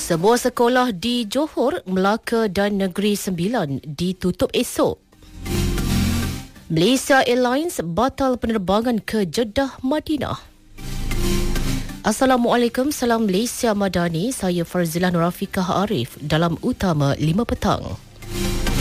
Sebuah sekolah di Johor, Melaka dan Negeri Sembilan ditutup esok. Malaysia Airlines batal penerbangan ke Jeddah, Madinah. Assalamualaikum, salam Malaysia Madani. Saya Farzila Nurafiqah Arif dalam Utama 5 Petang.